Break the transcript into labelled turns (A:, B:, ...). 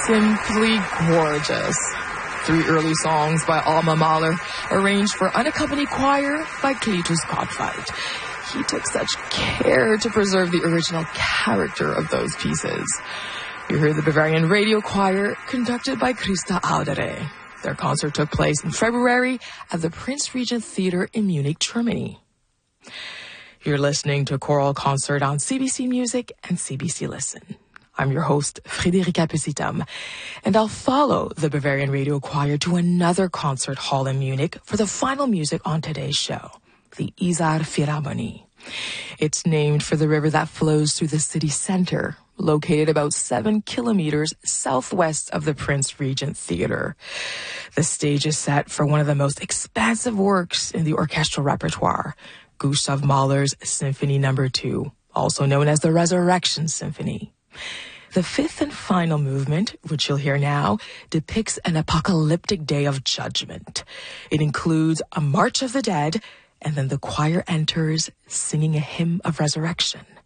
A: simply gorgeous. 3 early songs by Alma Mahler, arranged for unaccompanied choir by Cletus Gottwald. He took such care to preserve the original character of those pieces. You heard the Bavarian Radio Choir, conducted by Christa Auderer. Their concert took place in February at the Prince Regent Theater in Munich, Germany. You're listening to a choral concert on CBC Music and CBC Listen. I'm your host, Friederike Pisitam, and I'll follow the Bavarian Radio Choir to another concert hall in Munich for the final music on today's show, the Isar Philharmonie. It's named for the river that flows through the city center, located about 7 kilometers southwest of the Prince Regent Theater. The stage is set for one of the most expansive works in the orchestral repertoire, Gustav Mahler's Symphony No. 2, also known as the Resurrection Symphony. The 5th and final movement, which you'll hear now, depicts an apocalyptic day of judgment. It includes a March of the Dead, and then the choir enters singing a hymn of resurrection.